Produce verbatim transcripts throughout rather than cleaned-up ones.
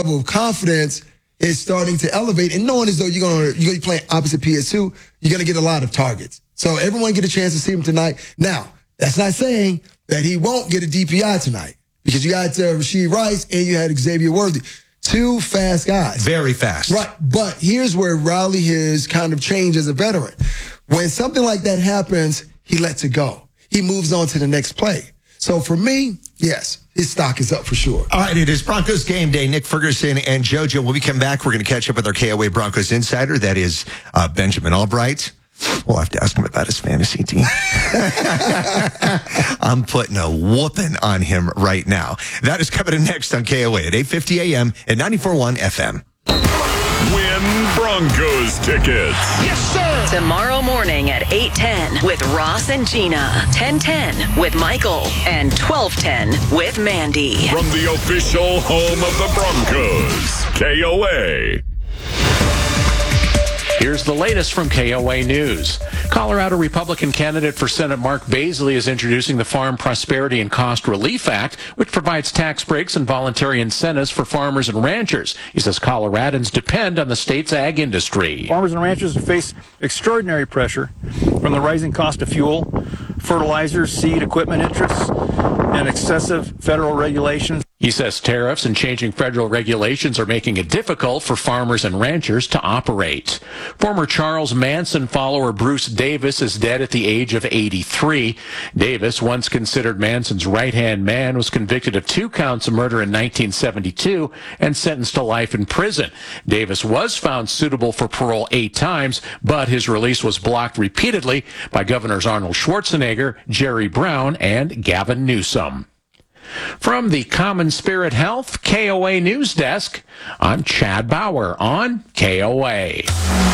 level of confidence is starting to elevate, and knowing as though you're gonna you're gonna be playing opposite P S two, you're gonna get a lot of targets. So everyone get a chance to see him tonight. Now, that's not saying that he won't get a D P I tonight, because you got uh, Rashid Rice and you had Xavier Worthy. Two fast guys. Very fast. Right. But here's where Riley has kind of changed as a veteran. When something like that happens, he lets it go. He moves on to the next play. So for me, yes, his stock is up for sure. All right, it is Broncos game day. Nick Ferguson and JoJo. When we come back, we're going to catch up with our K O A Broncos insider. That is uh, Benjamin Albright. We'll have to ask him about his fantasy team. I'm putting a whooping on him right now. That is coming in next on K O A at eight fifty a.m. and ninety-four point one F M. Win Broncos tickets. Yes, sir. Tomorrow morning at eight ten with Ross and Gina, ten ten with Michael, and twelve ten with Mandy. From the official home of the Broncos, K O A. Here's the latest from K O A News. Colorado Republican candidate for Senate Mark Baisley is introducing the Farm Prosperity and Cost Relief Act, which provides tax breaks and voluntary incentives for farmers and ranchers. He says Coloradans depend on the state's ag industry. Farmers and ranchers face extraordinary pressure from the rising cost of fuel, fertilizers, seed, equipment interests, and excessive federal regulations. He says tariffs and changing federal regulations are making it difficult for farmers and ranchers to operate. Former Charles Manson follower Bruce Davis is dead at the age of eighty-three. Davis, once considered Manson's right-hand man, was convicted of two counts of murder in nineteen seventy-two and sentenced to life in prison. Davis was found suitable for parole eight times, but his release was blocked repeatedly by Governors Arnold Schwarzenegger, Jerry Brown, and Gavin Newsom. From the Common Spirit Health K O A News Desk, I'm Chad Bauer on K O A.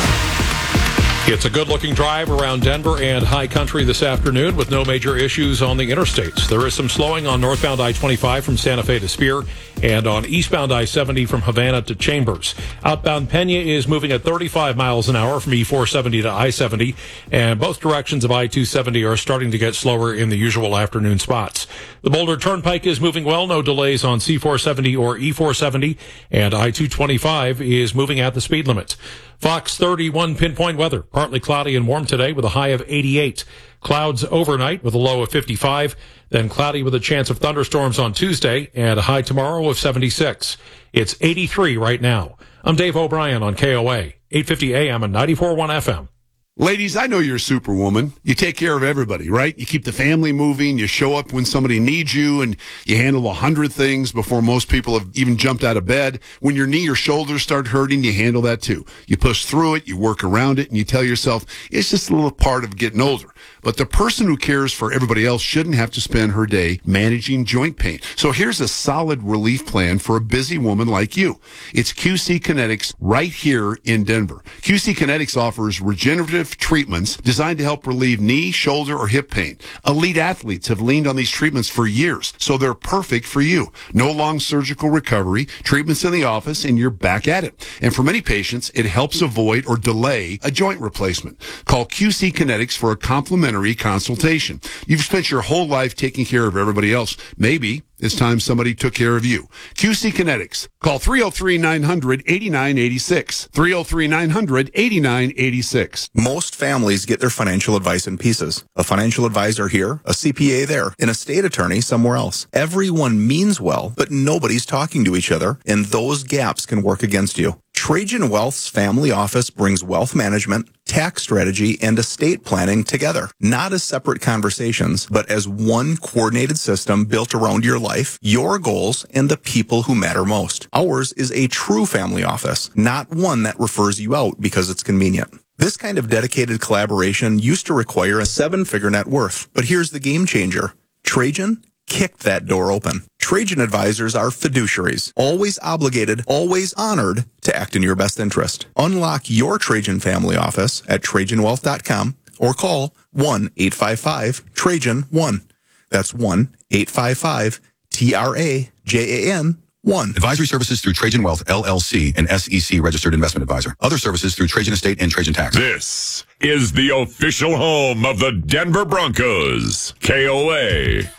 It's a good-looking drive around Denver and High Country this afternoon with no major issues on the interstates. There is some slowing on northbound I twenty-five from Santa Fe to Spear and on eastbound I seventy from Havana to Chambers. Outbound Pena is moving at thirty-five miles an hour from E four seventy to I seventy, and both directions of I two seventy are starting to get slower in the usual afternoon spots. The Boulder Turnpike is moving well, no delays on C four seventy or E four seventy, and I two twenty-five is moving at the speed limit. Fox thirty-one pinpoint weather. Partly cloudy and warm today with a high of eighty-eight. Clouds overnight with a low of fifty-five. Then cloudy with a chance of thunderstorms on Tuesday and a high tomorrow of seventy-six. It's eighty-three right now. I'm Dave O'Brien on K O A, eight fifty A M and ninety-four point one F M. Ladies, I know you're a superwoman. You take care of everybody, right? You keep the family moving. You show up when somebody needs you, and you handle a hundred things before most people have even jumped out of bed. When your knee or shoulders start hurting, you handle that too. You push through it, you work around it, and you tell yourself it's just a little part of getting older. But the person who cares for everybody else shouldn't have to spend her day managing joint pain. So here's a solid relief plan for a busy woman like you. It's Q C Kinetics right here in Denver. Q C Kinetics offers regenerative treatments designed to help relieve knee, shoulder, or hip pain. Elite athletes have leaned on these treatments for years, so they're perfect for you. No long surgical recovery, treatments in the office, and you're back at it. And for many patients, it helps avoid or delay a joint replacement. Call Q C Kinetics for a complimentary consultation. You've spent your whole life taking care of everybody else. Maybe it's time somebody took care of you. Q C Kinetics. Call three oh three, nine hundred, eighty-nine eighty-six. three oh three, nine hundred, eighty-nine eighty-six. Most families get their financial advice in pieces. A financial advisor here, a C P A there, an estate attorney somewhere else. Everyone means well, but nobody's talking to each other, and those gaps can work against you. Trajan Wealth's family office brings wealth management, tax strategy, and estate planning together. Not as separate conversations, but as one coordinated system built around your life, your goals, and the people who matter most. Ours is a true family office, not one that refers you out because it's convenient. This kind of dedicated collaboration used to require a seven-figure net worth, but here's the game changer. Trajan kicked that door open. Trajan advisors are fiduciaries, always obligated, always honored to act in your best interest. Unlock your Trajan family office at Trajan Wealth dot com or call one eight five five Trajan one. That's one eight five five T R A J A N one. Advisory services through Trajan Wealth, L L C, an S E C registered investment advisor. Other services through Trajan Estate and Trajan Tax. This is the official home of the Denver Broncos, K O A.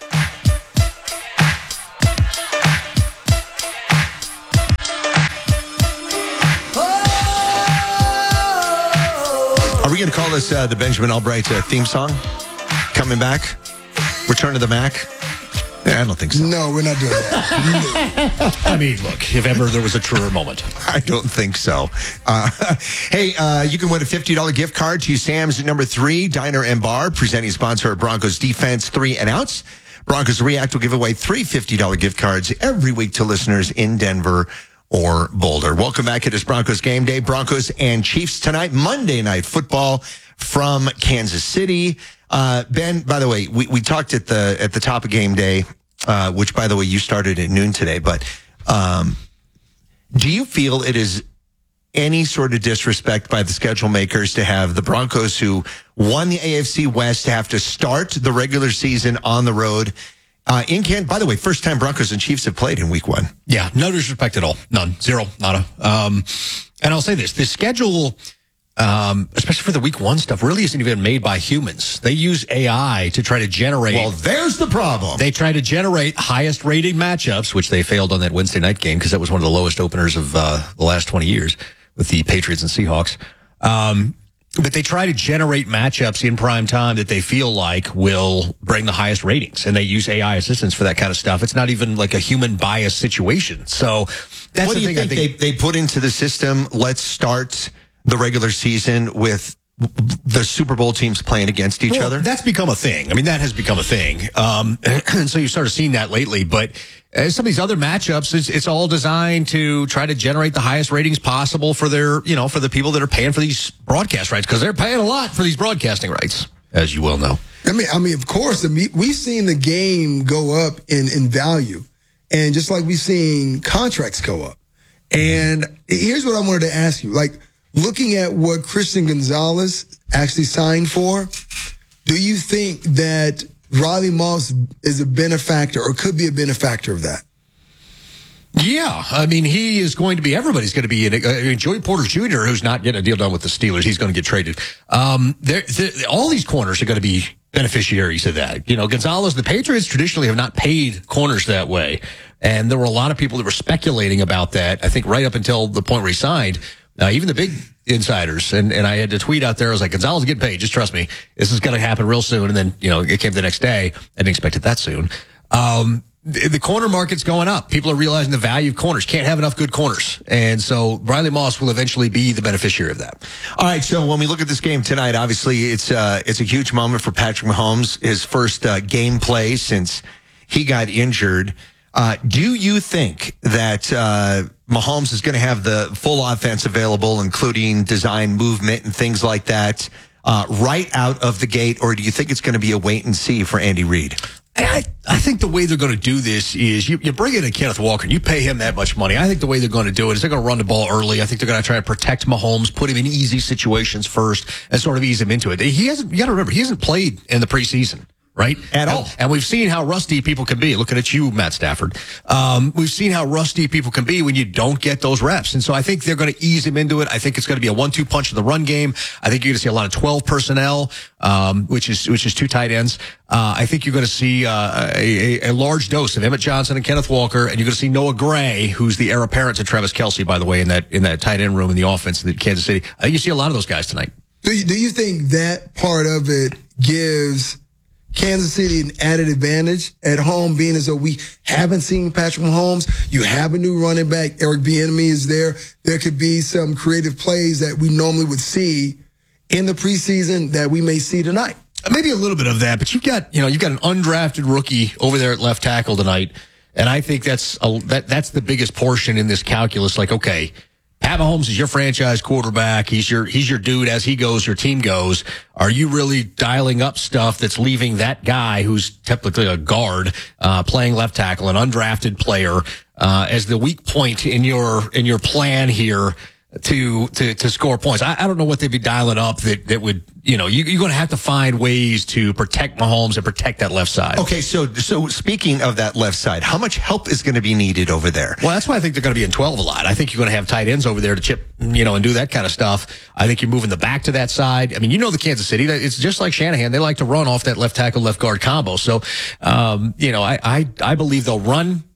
we going to call this uh, the Benjamin Albright uh, theme song? Coming back? Return to the Mac? Yeah, I don't think so. No, we're not doing that. I mean, look, if ever there was a truer moment. I don't think so. Uh, hey, uh, you can win a fifty dollars gift card to Sam's number three, Diner and Bar, presenting sponsor of Broncos Defense three and Outs. Broncos React will give away three fifty dollars gift cards every week to listeners in Denver or Boulder. Welcome back. It is Broncos Game Day. Broncos and Chiefs tonight. Monday Night Football from Kansas City. Uh, Ben, by the way, we, we talked at the at the top of Game Day, uh, which, by the way, you started at noon today. But um, do you feel it is any sort of disrespect by the schedule makers to have the Broncos, who won the A F C West, to have to start the regular season on the road uh, in Can? By the way, first time Broncos and Chiefs have played in Week One. Yeah, no disrespect at all. None. Zero. Nada. Um, and I'll say this: the schedule, um, especially for the Week One stuff, really isn't even made by humans. They use A I to try to generate. Well, there's the problem. They try to generate highest rated matchups, which they failed on that Wednesday night game because that was one of the lowest openers of uh, the last twenty years with the Patriots and Seahawks. Um, but they try to generate matchups in prime time that they feel like will bring the highest ratings. And they use A I assistants for that kind of stuff. It's not even like a human bias situation. So that's what the do you thing think, I think they, they put into the system? Let's start the regular season with the Super Bowl teams playing against each well, other. That's become a thing. I mean, that has become a thing. Um, and so you started seeing that lately. But uh, some of these other matchups, it's, it's all designed to try to generate the highest ratings possible for their, you know, for the people that are paying for these broadcast rights, because they're paying a lot for these broadcasting rights, as you well know. I mean, I mean, of course, I mean, we've seen the game go up in, in value, and just like we've seen contracts go up. And here's what I wanted to ask you: like, looking at what Christian Gonzalez actually signed for, do you think that Riley Moss is a benefactor or could be a benefactor of that? Yeah, I mean, he is going to be, everybody's going to be in it. I mean, Joey Porter Junior, who's not getting a deal done with the Steelers, he's going to get traded. Um, they're, they're, all these corners are going to be beneficiaries of that. You know, Gonzalez, the Patriots traditionally have not paid corners that way. And there were a lot of people that were speculating about that, I think right up until the point where he signed. Uh, even the big insiders, and, and I had to tweet out there, I was like, Gonzalez is getting paid, just trust me. This is going to happen real soon. And then, you know, it came the next day. I didn't expect it that soon. Um, the, the corner market's going up. People are realizing the value of corners. Can't have enough good corners. And so Riley Moss will eventually be the beneficiary of that. All right, so when we look at this game tonight, obviously it's uh, it's a huge moment for Patrick Mahomes, his first uh, game play since he got injured. Uh, do you think that uh, Mahomes is going to have the full offense available, including design, movement, and things like that, uh, right out of the gate, or do you think it's going to be a wait and see for Andy Reid? I, I think the way they're going to do this is you, you bring in a Kenneth Walker and you pay him that much money. I think the way they're going to do it is they're going to run the ball early. I think they're going to try to protect Mahomes, put him in easy situations first, and sort of ease him into it. He hasn't, you got to remember, he hasn't played in the preseason. Right? At all. And, and we've seen how rusty people can be. Looking at you, Matt Stafford. Um, we've seen how rusty people can be when you don't get those reps. And so I think they're going to ease him into it. I think it's going to be a one two punch in the run game. I think you're going to see a lot of twelve personnel, um, which is which is two tight ends. Uh, I think you're going to see uh, a, a, a large dose of Emmett Johnson and Kenneth Walker, and you're going to see Noah Gray, who's the heir apparent to Travis Kelce, by the way, in that in that tight end room in the offense in Kansas City. I think you see a lot of those guys tonight. Do you, do you think that part of it gives Kansas City an added advantage at home, being as though we haven't seen Patrick Mahomes? You have a new running back. Eric Bieniemy is there. There could be some creative plays that we normally would see in the preseason that we may see tonight. Maybe a little bit of that, but you've got, you know, you've got an undrafted rookie over there at left tackle tonight. And I think that's a, that that's the biggest portion in this calculus. Like, okay, Pat Mahomes is your franchise quarterback. He's your he's your dude. As he goes, your team goes. Are you really dialing up stuff that's leaving that guy, who's technically a guard, uh, playing left tackle, an undrafted player, uh, as the weak point in your in your plan here to to to score points? I, I don't know what they'd be dialing up that that would, you know, you, you're going to have to find ways to protect Mahomes and protect that left side. Okay, so so speaking of that left side, how much help is going to be needed over there? Well, that's why I think they're going to be in twelve a lot. I think you're going to have tight ends over there to chip, you know, and do that kind of stuff. I think you're moving the back to that side. I mean, you know, the Kansas City, it's just like Shanahan. They like to run off that left tackle, left guard combo. So, um, you know, I, I, I believe they'll run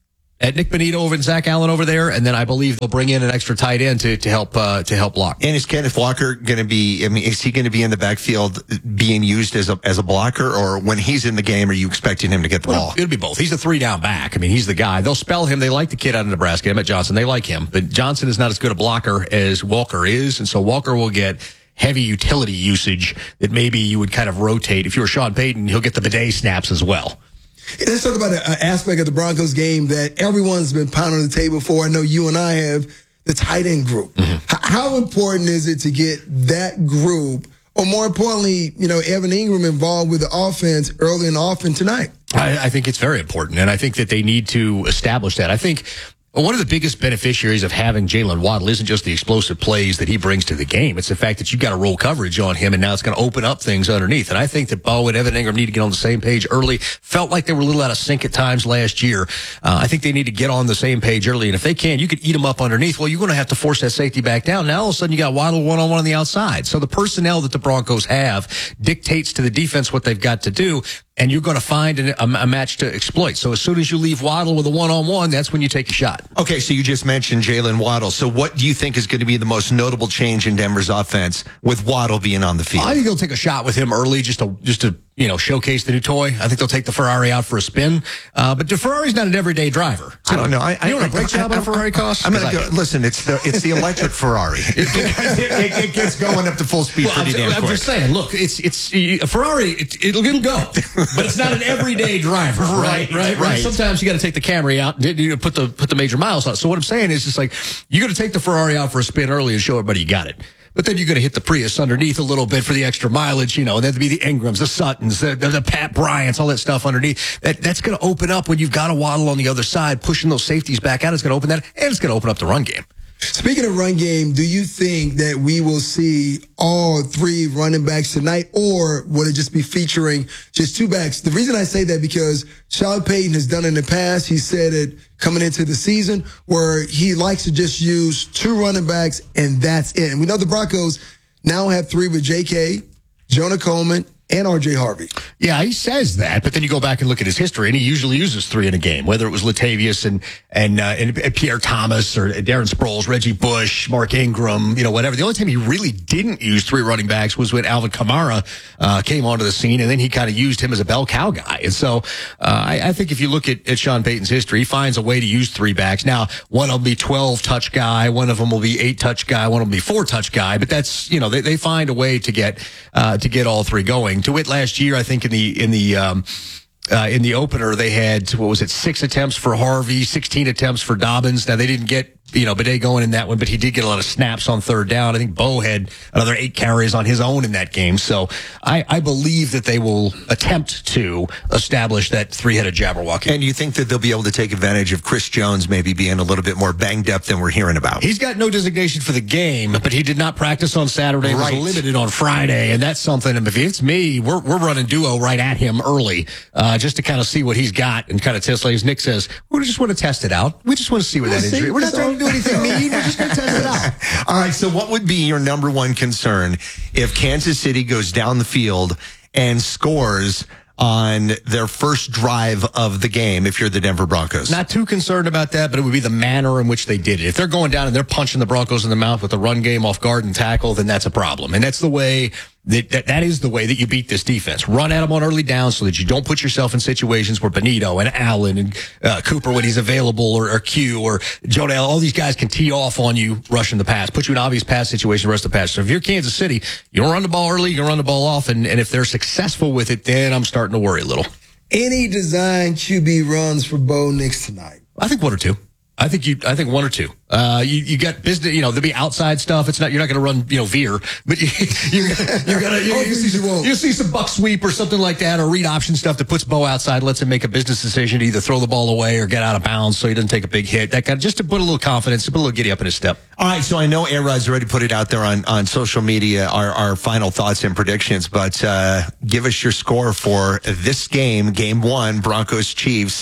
at Nick Bonito over and Zach Allen over there, and then I believe they'll bring in an extra tight end to to help uh, to help block. And is Kenneth Walker going to be? I mean, is he going to be in the backfield being used as a as a blocker, or when he's in the game, are you expecting him to get the Well, ball? it'll be both. He's a three down back. I mean, he's the guy. They'll spell him. They like the kid out of Nebraska, Emmett Johnson. They like him, but Johnson is not as good a blocker as Walker is, and so Walker will get heavy utility usage that maybe you would kind of rotate. If you were Sean Payton, he'll get the bidet snaps as well. Let's talk about an aspect of the Broncos game that everyone's been pounding on the table for. I know you and I have, the tight end group. Mm-hmm. H- how important is it to get that group, or more importantly, you know, Evan Ingram involved with the offense early and often tonight? I, I think it's very important, and I think that they need to establish that. I think one of the biggest beneficiaries of having Jalen Waddle isn't just the explosive plays that he brings to the game. It's the fact that you've got to roll coverage on him, and now it's going to open up things underneath. And I think that Bo and Evan Ingram need to get on the same page early. Felt like they were a little out of sync at times last year. Uh, I think they need to get on the same page early. And if they can, you could eat them up underneath. Well, you're going to have to force that safety back down. Now all of a sudden you got Waddle one-on-one on the outside. So the personnel that the Broncos have dictates to the defense what they've got to do. And you're going to find a, a match to exploit. So as soon as you leave Waddle with a one-on-one, that's when you take a shot. Okay, so you just mentioned Jalen Waddle. So what do you think is going to be the most notable change in Denver's offense with Waddle being on the field? I think they'll take a shot with him early just to just to you know showcase the new toy. I think they'll take the Ferrari out for a spin. Uh, but the Ferrari's not an everyday driver. So I don't know. I, you know I, what a brake job on a Ferrari costs? I'm going to go. Listen, it's the it's the electric Ferrari. it, it, it gets going up to full speed well, pretty I'm, damn I'm quick. just saying. Look, it's it's a Ferrari. It, it'll, it'll go, but it's not an everyday driver. Right, right, right. right. Sometimes you got to take the Camry out and you know, put the put the major miles on. So what I'm saying is just like you got to take the Ferrari out for a spin early and show everybody you got it. But then you're going to hit the Prius underneath a little bit for the extra mileage, you know, and then to be the Ingrams, the Suttons, the, the, the Pat Bryants, all that stuff underneath. That That's going to open up when you've got a Waddle on the other side, pushing those safeties back out. It's going to open that, and it's going to open up the run game. Speaking of run game, do you think that we will see all three running backs tonight, or will it just be featuring just two backs? The reason I say that because Sean Payton has done it in the past. He said it coming into the season where he likes to just use two running backs and that's it. And we know the Broncos now have three with J K, Jonah Coleman, and R J Harvey. Yeah, he says that, but then you go back and look at his history, and he usually uses three in a game, whether it was Latavius and and, uh, and Pierre Thomas or Darren Sproles, Reggie Bush, Mark Ingram, you know, whatever. The only time he really didn't use three running backs was when Alvin Kamara uh, came onto the scene, and then he kind of used him as a bell cow guy. And so uh, I, I think if you look at, at Sean Payton's history, he finds a way to use three backs. Now, one will be twelve-touch guy, one of them will be eight-touch guy, one will be four-touch guy, but that's, you know, they, they find a way to get uh, to get all three going. To it last year, I think in the in the um, uh, in the opener they had what was it six attempts for Harvey, sixteen attempts for Dobbins. Now they didn't get you know Bidet going in that one, but he did get a lot of snaps on third down. I think Bo had another eight carries on his own in that game. So I, I believe that they will attempt to establish that three-headed Jabberwocky. And you think that they'll be able to take advantage of Chris Jones maybe being a little bit more banged up than we're hearing about? He's got no designation for the game, but he did not practice on Saturday. Right. Was limited on Friday, and that's something. If it's me, we're we're running duo right at him early, uh, just to kind of see what he's got and kind of test. Like as Nick says, we just want to test it out. We just want to see where We'll that see. injury. We're not So- trying to do anything mean. We're just going to test it out. All right, so what would be your number one concern if Kansas City goes down the field and scores on their first drive of the game if you're the Denver Broncos? Not too concerned about that, but it would be the manner in which they did it. If they're going down and they're punching the Broncos in the mouth with the run game off guard and tackle, then that's a problem. And that's the way that, that, that is the way that you beat this defense. Run at them on early downs so that you don't put yourself in situations where Benito and Allen and uh, Cooper when he's available or, or Q or Jonah, all these guys can tee off on you rushing the pass, put you in an obvious pass situation, rest of the pass. So if you're Kansas City, you don't run the ball early, you can run the ball off. And, and if they're successful with it, then I'm starting to worry a little. Any design Q B runs for Bo Nix tonight? I think one or two. I think you. I think one or two. Uh, you you got business. You know, there'll be outside stuff. It's not. You're not going to run. You know, veer. But you, you're you're gonna. You, you, see some, you see some buck sweep or something like that, or read option stuff that puts Bo outside, lets him make a business decision to either throw the ball away or get out of bounds, so he doesn't take a big hit. That kind of, just to put a little confidence, to put a little giddy up in his step. All right, so I know A-Rod's already put it out there on, on social media, our, our final thoughts and predictions, but uh, give us your score for this game, game one, Broncos-Chiefs.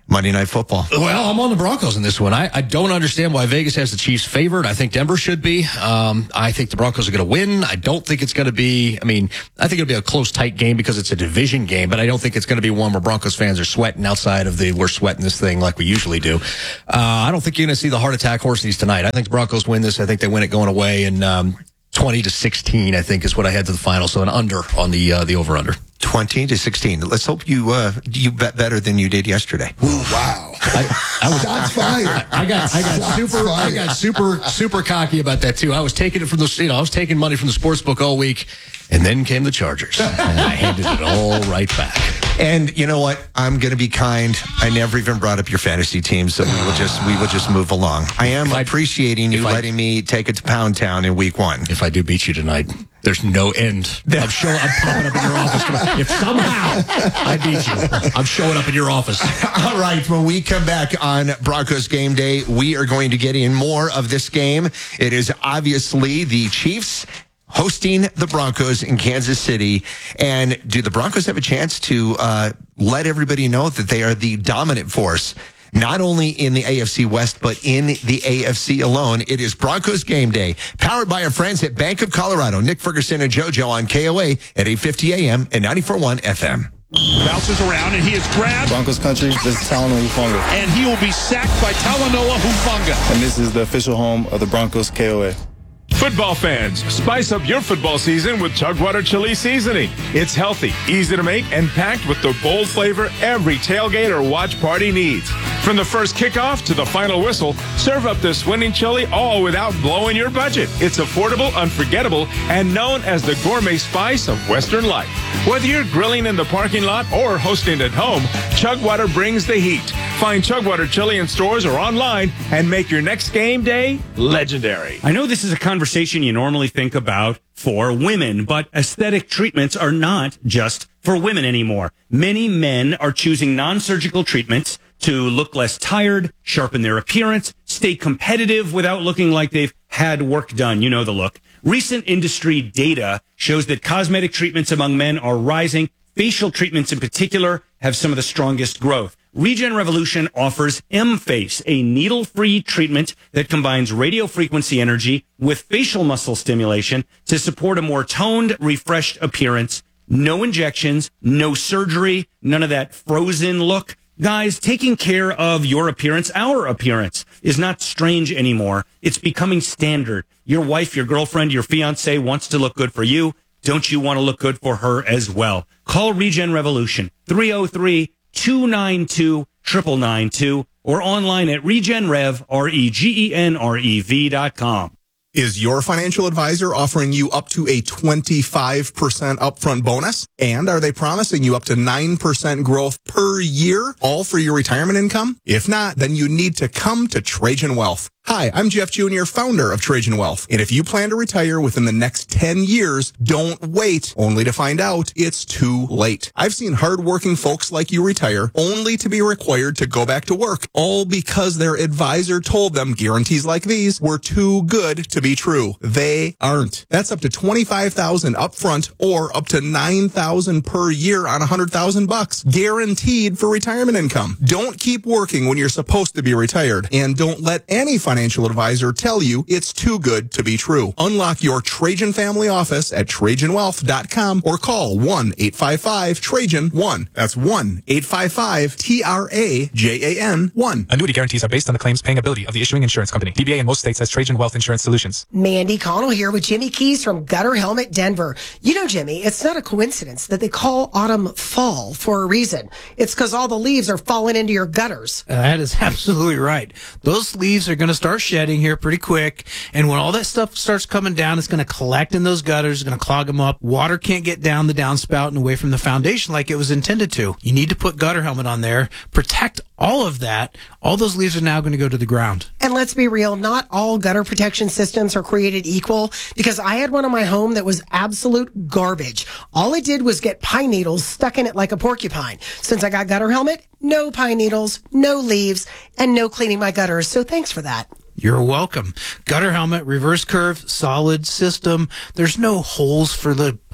Monday Night Football. Well, I'm on the Broncos in this one. I, I don't understand why Vegas has the Chiefs favored. I think Denver should be. Um, I think the Broncos are going to win. I don't think it's going to be, I mean, I think it'll be a close, tight game because it's a division game, but I don't think it's going to be one where Broncos fans are sweating outside of the, we're sweating this thing like we usually do. Uh, I don't think you're going to see the heart attack horses tonight. I think the Broncos win this. I think they win it going away, and um, twenty to sixteen, I think, is what I had to the final. So an under on the uh, the over-under. twenty to sixteen. Let's hope you uh, you bet better than you did yesterday. Ooh, wow. I, I was Shots fired. I got I got Shots super fired. I got super super cocky about that too. I was taking it from the you know I was taking money from the sports book all week, and then came the Chargers, and I handed it all right back. And you know what? I'm going to be kind. I never even brought up your fantasy team, so we will just we will just move along. I am I- appreciating you I- letting me take it to Pound Town in week one. If I do beat you tonight, there's no end. I'm showing. I'm popping up in your office. If somehow I beat you, I'm showing up in your office. All right, when we come back on Broncos Game Day, we are going to get in more of this game. It is obviously the Chiefs hosting the Broncos in Kansas City. And do the Broncos have a chance to uh, let everybody know that they are the dominant force, not only in the A F C West, but in the A F C alone? It is Broncos Game Day, powered by our friends at Bank of Colorado. Nick Ferguson and JoJo on K O A at eight fifty a.m. and ninety-four point one F M. Bounces around, and he is grabbed. Broncos country, this is Talanoa Hufanga. And he will be sacked by Talanoa Hufanga. And this is the official home of the Broncos K O A. Football fans, spice up your football season with Chugwater Chili Seasoning. It's healthy, easy to make, and packed with the bold flavor every tailgate or watch party needs. From the first kickoff to the final whistle, serve up this winning chili all without blowing your budget. It's affordable, unforgettable, and known as the gourmet spice of Western life. Whether you're grilling in the parking lot or hosting at home, Chugwater brings the heat. Find Chugwater Chili in stores or online and make your next game day legendary. I know this is a conversation you normally think about for women, but aesthetic treatments are not just for women anymore. Many men are choosing non-surgical treatments to look less tired, sharpen their appearance, stay competitive without looking like they've had work done. You know the look. Recent industry data shows that cosmetic treatments among men are rising. Facial treatments in particular have some of the strongest growth. Regen Revolution offers M-Face, a needle-free treatment that combines radiofrequency energy with facial muscle stimulation to support a more toned, refreshed appearance. No injections, no surgery, none of that frozen look. Guys, taking care of your appearance, our appearance, is not strange anymore. It's becoming standard. Your wife, your girlfriend, your fiance wants to look good for you. Don't you want to look good for her as well? Call Regen Revolution, three oh three, two nine two, nine nine nine two, or online at regenrev, R E G E N R E V dot com. Is your financial advisor offering you up to a twenty-five percent upfront bonus? And are they promising you up to nine percent growth per year, all for your retirement income? If not, then you need to come to Trajan Wealth. Hi, I'm Jeff Junior, founder of Trajan Wealth. And if you plan to retire within the next ten years, don't wait only to find out it's too late. I've seen hardworking folks like you retire only to be required to go back to work, all because their advisor told them guarantees like these were too good to be true. They aren't. That's up to twenty-five thousand dollars upfront or up to nine thousand dollars per year on one hundred thousand bucks, guaranteed for retirement income. Don't keep working when you're supposed to be retired, and don't let any financial financial advisor tell you it's too good to be true. Unlock your Trajan family office at Trajan Wealth dot com or call one eight five five Trajan one. That's one eight five five T R A J A N one. Annuity guarantees are based on the claims paying ability of the issuing insurance company. D B A in most states has Trajan Wealth Insurance Solutions. Mandy Connell here with Jimmy Keys from Gutter Helmet Denver. You know, Jimmy, it's not a coincidence that they call autumn fall for a reason. It's because all the leaves are falling into your gutters. Uh, that is absolutely right. Those leaves are going to start shedding here pretty quick, and when all that stuff starts coming down, it's going to collect in those gutters, it's going to clog them up. Water can't get down the downspout and away from the foundation like it was intended to. You need to put Gutter Helmet on there, protect all of that. All those leaves are now going to go to the ground. And let's be real, not all gutter protection systems are created equal, because I had one in my home that was absolute garbage. All it did was get pine needles stuck in it like a porcupine. Since I got Gutter Helmet, no pine needles, no leaves, and no cleaning my gutters. So thanks for that. You're welcome. Gutter Helmet, reverse curve, solid system. There's no holes for the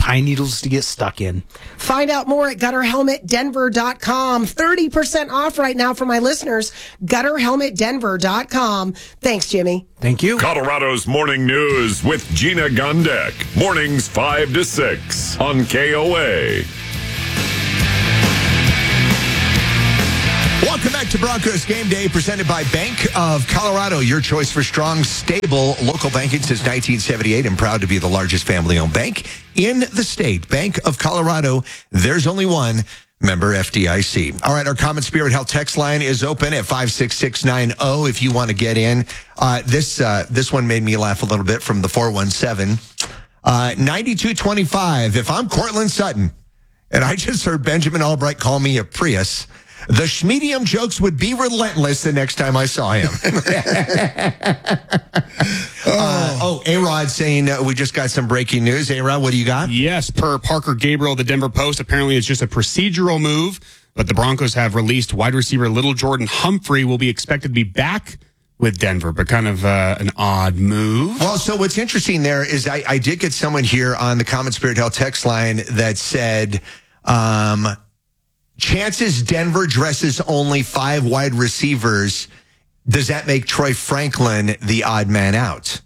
pine needles to get stuck in. Find out more at gutter helmet denver dot com. thirty percent off right now for my listeners. gutter helmet denver dot com. Thanks, Jimmy. Thank you. Colorado's Morning News with Gina Gondek. Mornings five to six on K O A. Welcome back to Broncos Game Day, presented by Bank of Colorado. Your choice for strong, stable local banking since nineteen seventy-eight, and proud to be the largest family-owned bank in the state. Bank of Colorado. There's only one. Member F D I C. All right, our Common Spirit Health text line is open at five six six nine zero if you want to get in. Uh, this uh, this one made me laugh a little bit from the four one seven. Uh, ninety-two twenty-five. If I'm Cortland Sutton and I just heard Benjamin Albright call me a Prius, the Schmedium jokes would be relentless the next time I saw him. uh, oh, A-Rod saying uh, we just got some breaking news. A-Rod, what do you got? Yes, per Parker Gabriel, the Denver Post, apparently it's just a procedural move, but the Broncos have released wide receiver Little Jordan Humphrey will be expected to be back with Denver, but kind of uh, an odd move. Well, so what's interesting there is I, I did get someone here on the Common Spirit Health text line that said, um, chances Denver dresses only five wide receivers. Does that make Troy Franklin the odd man out?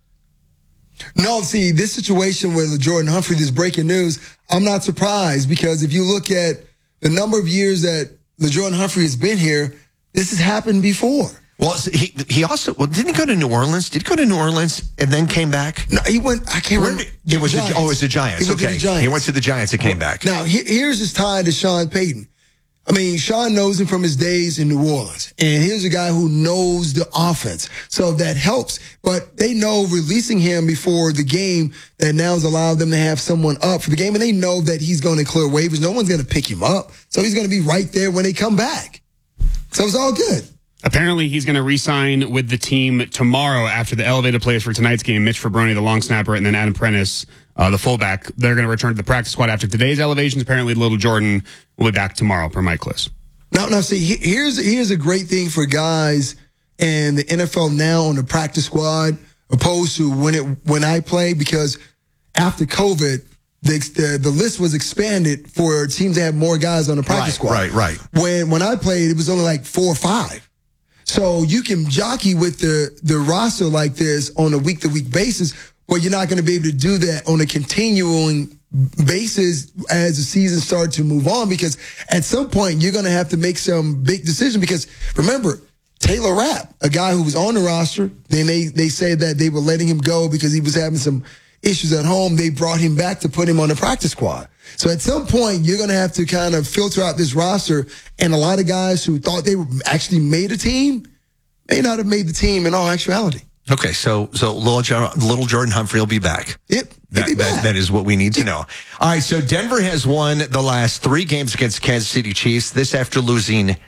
No, see, this situation with Jordan Humphrey, this breaking news, I'm not surprised because if you look at the number of years that Jordan Humphrey has been here, this has happened before. Well, he he also well didn't he go to New Orleans? Did he go to New Orleans and then came back? No, he went. I can't Where remember. Did, it was the, oh, it was the Giants. He went okay, to the Giants. He went to the Giants and came back. Now he, here's his tie to Sean Payton. I mean, Sean knows him from his days in New Orleans, and here's a guy who knows the offense, so that helps. But they know releasing him before the game that now has allowed them to have someone up for the game, and they know that he's going to clear waivers. No one's going to pick him up, so he's going to be right there when they come back. So it's all good. Apparently, he's going to re-sign with the team tomorrow after the elevated players for tonight's game. Mitch Fabroni, the long snapper, and then Adam Prentice, uh, the fullback. They're going to return to the practice squad after today's elevations. Apparently, Little Jordan will be back tomorrow, per Mike Kliss. Now, now, see, here's here's a great thing for guys in the N F L now on the practice squad, opposed to when it when I played, because after COVID, the the, the list was expanded for teams to have more guys on the practice right, squad. Right, right. When when I played, it was only like four or five. So you can jockey with the, the roster like this on a week-to-week basis, but you're not going to be able to do that on a continuing basis as the season starts to move on, because at some point you're going to have to make some big decision. Because remember, Taylor Rapp, a guy who was on the roster, then they, they said that they were letting him go because he was having some issues at home. They brought him back to put him on the practice squad. So at some point, you're going to have to kind of filter out this roster. And a lot of guys who thought they actually made a team may not have made the team in all actuality. Okay, so so little, jo- little Jordan Humphrey will be back. Yep. That, be that, back. that is what we need to know. All right, so Denver has won the last three games against the Kansas City Chiefs. This after losing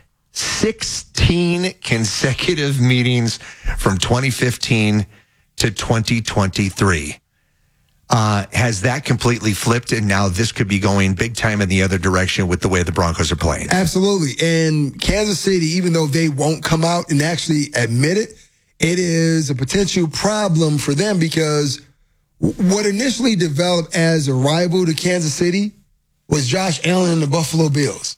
sixteen consecutive meetings from twenty fifteen to twenty twenty-three. Uh, has that completely flipped, and now this could be going big time in the other direction with the way the Broncos are playing? Absolutely. And Kansas City, even though they won't come out and actually admit it, it is a potential problem for them, because what initially developed as a rival to Kansas City was Josh Allen and the Buffalo Bills.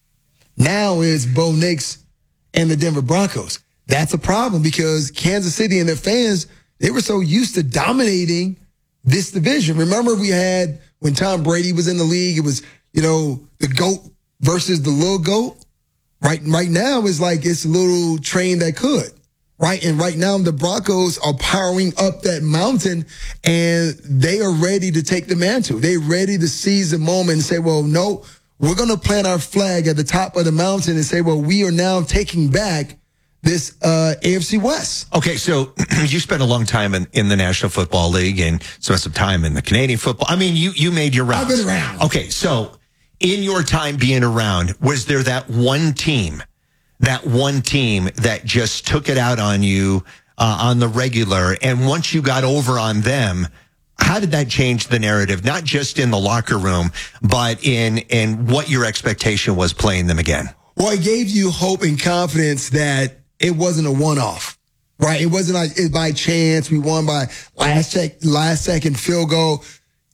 Now it's Bo Nix and the Denver Broncos. That's a problem, because Kansas City and their fans, they were so used to dominating this division. Remember, we had, when Tom Brady was in the league, it was, you know, the GOAT versus the little GOAT. Right, right now, it's like it's a little train that could. Right. And right now, the Broncos are powering up that mountain, and they are ready to take the mantle. They're ready to seize the moment and say, well, no, we're going to plant our flag at the top of the mountain and say, well, we are now taking back this uh, A F C West. Okay, so you spent a long time in, in the National Football League and spent some time in the Canadian football. I mean, you you made your rounds. I've been around. Okay, so in your time being around, was there that one team, that one team that just took it out on you uh, on the regular, and once you got over on them, how did that change the narrative, not just in the locker room, but in in what your expectation was playing them again? Well, it gave you hope and confidence that it wasn't a one-off, right? It wasn't like it by chance we won by last sec- last second field goal. You,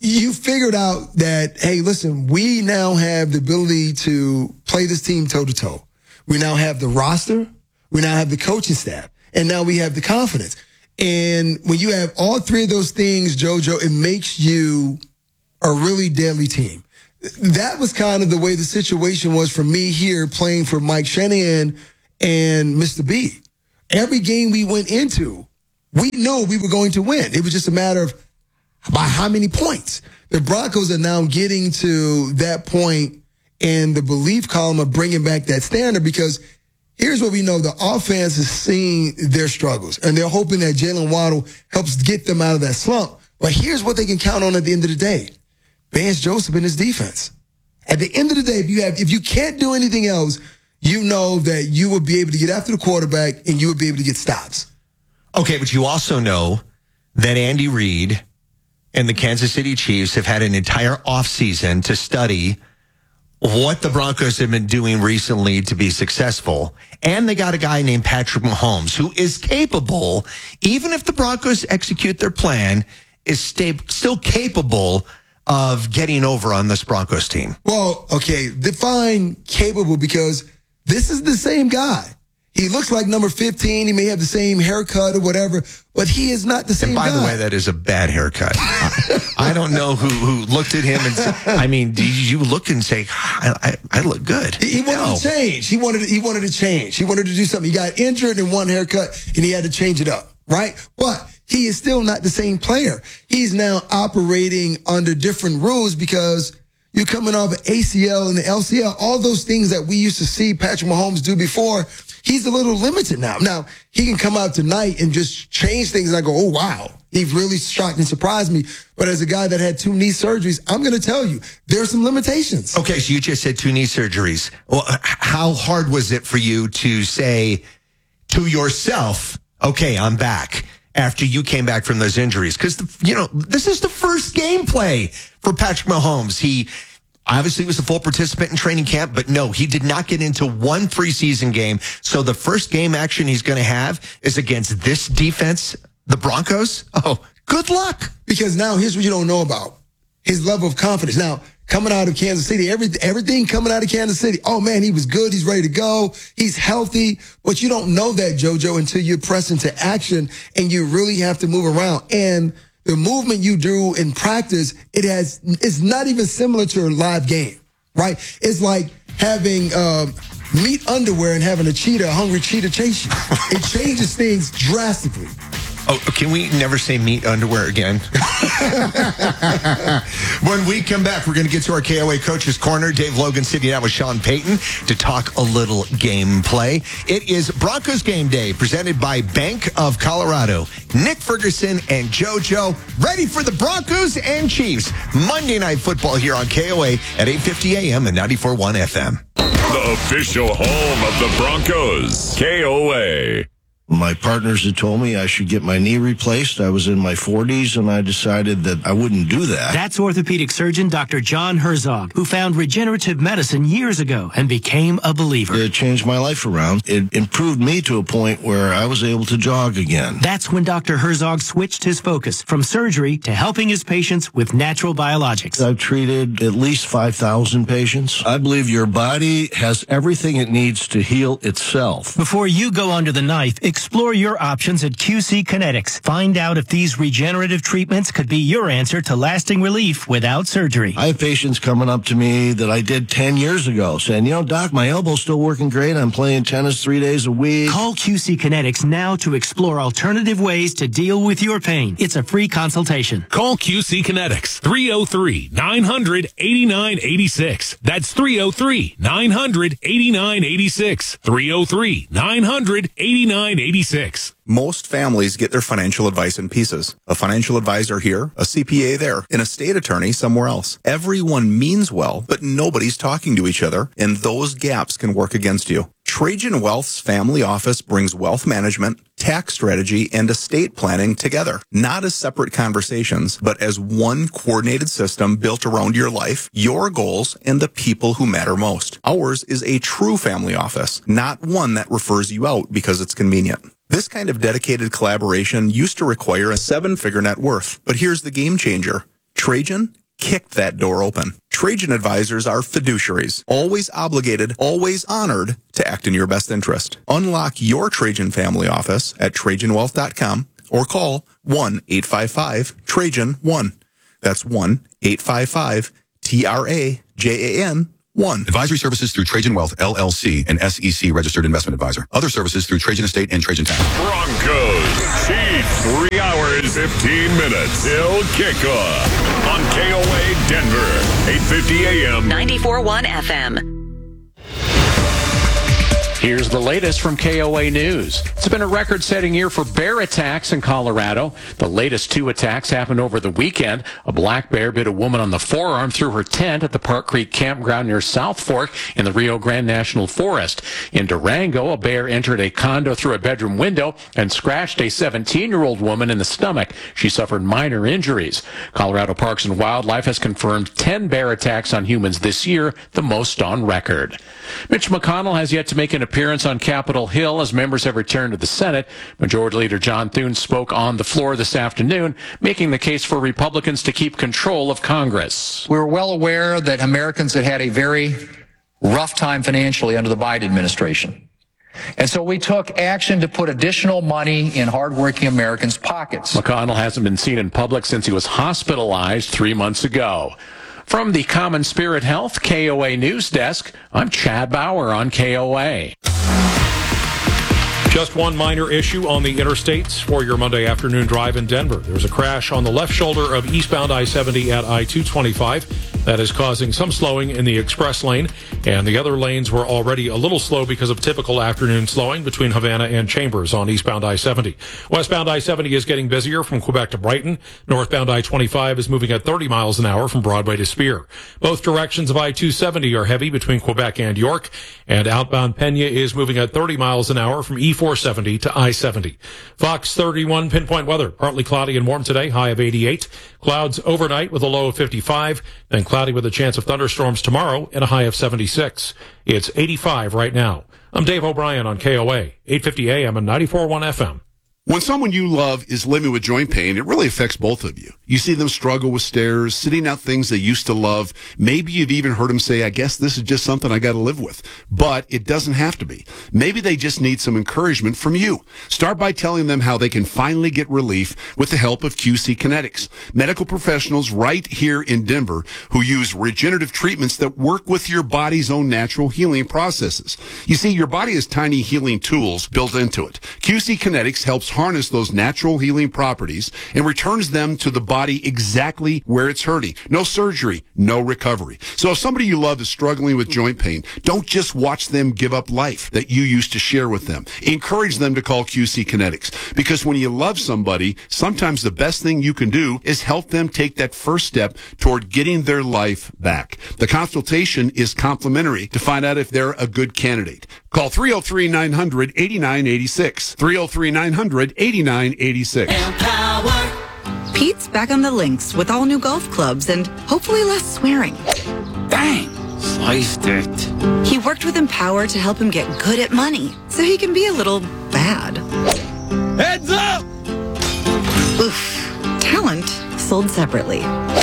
you figured out that, hey, listen, we now have the ability to play this team toe to toe. We now have the roster. We now have the coaching staff. And now we have the confidence. And when you have all three of those things, JoJo, it makes you a really deadly team. That was kind of the way the situation was for me here playing for Mike Shanahan and Mister B. Every game we went into, we knew we were going to win. It was just a matter of by how many points. The Broncos are now getting to that point in the belief column of bringing back that standard, because here's what we know. The offense is seeing their struggles, and they're hoping that Jalen Waddle helps get them out of that slump. But here's what they can count on at the end of the day. Vance Joseph and his defense. At the end of the day, if you have, if you can't do anything else, you know that you will be able to get after the quarterback and you will be able to get stops. Okay, but you also know that Andy Reid and the Kansas City Chiefs have had an entire offseason to study what the Broncos have been doing recently to be successful. And they got a guy named Patrick Mahomes who is capable, even if the Broncos execute their plan, is sta- still capable of getting over on this Broncos team. Well, okay, define capable, because this is the same guy. He looks like number fifteen. He may have the same haircut or whatever, but he is not the same and by guy. the way, that is a bad haircut. I don't know who, who looked at him and said, I mean, did you look and say, I, I, I look good? He, he wanted No. to change. He wanted, he wanted to change. He wanted to do something. He got injured in one haircut and he had to change it up, right? But he is still not the same player. He's now operating under different rules because you're coming off an A C L and the L C L, all those things that we used to see Patrick Mahomes do before. He's a little limited now. Now, he can come out tonight and just change things, and I go, oh, wow. He really shocked and surprised me. But as a guy that had two knee surgeries, I'm going to tell you, there are some limitations. Okay, so you just said two knee surgeries. Well, h- how hard was it for you to say to yourself, okay, I'm back, after you came back from those injuries? Because, you know, this is the first gameplay for Patrick Mahomes. He obviously was a full participant in training camp, but no, he did not get into one preseason game. So the first game action he's going to have is against this defense, the Broncos. Oh, good luck. Because now here's what you don't know about his level of confidence. Now, coming out of Kansas City, every, everything coming out of Kansas City, oh man, he was good. He's ready to go. He's healthy. But you don't know that, JoJo, until you press into action and you really have to move around. And the movement you do in practice, it has, it's not even similar to a live game, right? It's like having um, meat underwear and having a cheetah, a hungry cheetah chase you. It changes things drastically. Oh, can we never say meat underwear again? When we come back, we're going to get to our K O A Coach's Corner. Dave Logan sitting down with Sean Payton to talk a little gameplay. It is Broncos Game Day, presented by Bank of Colorado. Nick Ferguson and JoJo, ready for the Broncos and Chiefs. Monday Night Football here on K O A at eight fifty a.m. and ninety-four point one F M. The official home of the Broncos, K O A. My partners had told me I should get my knee replaced. I was in my forties, and I decided that I wouldn't do that. That's orthopedic surgeon Doctor John Herzog, who found regenerative medicine years ago and became a believer. It changed my life around. It improved me to a point where I was able to jog again. That's when Doctor Herzog switched his focus from surgery to helping his patients with natural biologics. I've treated at least five thousand patients. I believe your body has everything it needs to heal itself. Before you go under the knife, explore your options at Q C Kinetics. Find out if these regenerative treatments could be your answer to lasting relief without surgery. I have patients coming up to me that I did ten years ago saying, you know, Doc, my elbow's still working great. I'm playing tennis three days a week. Call Q C Kinetics now to explore alternative ways to deal with your pain. It's a free consultation. Call Q C Kinetics, three oh three, nine hundred, eighty-nine eighty-six. That's three oh three, nine hundred, eighty-nine eighty-six. three oh three, nine hundred, eighty-nine eighty-six. Most families get their financial advice in pieces. A financial advisor here, a C P A there, an estate attorney somewhere else. Everyone means well, but nobody's talking to each other, and those gaps can work against you. Trajan Wealth's family office brings wealth management, tax strategy, and estate planning together, not as separate conversations, but as one coordinated system built around your life, your goals, and the people who matter most. Ours is a true family office, not one that refers you out because it's convenient. This kind of dedicated collaboration used to require a seven-figure net worth, but here's the game changer. Trajan kicked that door open. Trajan advisors are fiduciaries, always obligated, always honored to act in your best interest. Unlock your Trajan family office at Trajan Wealth dot com or call one eight five five Trajan one. That's one eight five five T R A J A N one. Advisory services through Trajan Wealth, L L C, an S E C registered investment advisor. Other services through Trajan Estate and Trajan Tax. Broncos, Chiefs, three hours, fifteen minutes till kickoff on K O A Denver, eight fifty A M. ninety-four point one F M. Here's the latest from K O A News. It's been a record-setting year for bear attacks in Colorado. The latest two attacks happened over the weekend. A black bear bit a woman on the forearm through her tent at the Park Creek campground near South Fork in the Rio Grande National Forest. In Durango, a bear entered a condo through a bedroom window and scratched a seventeen-year-old woman in the stomach. She suffered minor injuries. Colorado Parks and Wildlife has confirmed ten bear attacks on humans this year, the most on record. Mitch McConnell has yet to make an appearance on Capitol Hill as members have returned to the Senate. Majority Leader John Thune spoke on the floor this afternoon, making the case for Republicans to keep control of Congress. We were well aware that Americans had had a very rough time financially under the Biden administration. And so we took action to put additional money in hardworking Americans' pockets. McConnell hasn't been seen in public since he was hospitalized three months ago. From the Common Spirit Health K O A News Desk, I'm Chad Bauer on K O A. Just one minor issue on the interstates for your Monday afternoon drive in Denver. There's a crash on the left shoulder of eastbound I seventy at I two twenty-five. That is causing some slowing in the express lane, and the other lanes were already a little slow because of typical afternoon slowing between Havana and Chambers on eastbound I seventy. Westbound I seventy is getting busier from Quebec to Brighton. Northbound I twenty-five is moving at thirty miles an hour from Broadway to Spear. Both directions of I two seventy are heavy between Quebec and York, and outbound Pena is moving at thirty miles an hour from E four seventy to I seventy. Fox thirty-one pinpoint weather. Partly cloudy and warm today, high of eighty-eight. Clouds overnight with a low of fifty-five, then cloudy with a chance of thunderstorms tomorrow and a high of seventy-six. It's eighty-five right now. I'm Dave O'Brien on K O A, eight fifty A M and ninety-four point one F M. When someone you love is living with joint pain, it really affects both of you. You see them struggle with stairs, sitting out things they used to love. Maybe you've even heard them say, I guess this is just something I got to live with. But it doesn't have to be. Maybe they just need some encouragement from you. Start by telling them how they can finally get relief with the help of Q C Kinetics. Medical professionals right here in Denver who use regenerative treatments that work with your body's own natural healing processes. You see, your body has tiny healing tools built into it. Q C Kinetics helps harness those natural healing properties and returns them to the body exactly where it's hurting. No surgery, no recovery. So if somebody you love is struggling with joint pain, don't just watch them give up life that you used to share with them. Encourage them to call Q C Kinetics, because when you love somebody, sometimes the best thing you can do is help them take that first step toward getting their life back. The consultation is complimentary to find out if they're a good candidate. Call three oh three, nine hundred, eighty-nine eighty-six. three oh three, nine hundred, eighty-nine eighty-six. Pete's back on the links with all new golf clubs and hopefully less swearing. Dang, sliced it. He worked with Empower to help him get good at money so he can be a little bad. Heads up! Oof. Talent sold separately.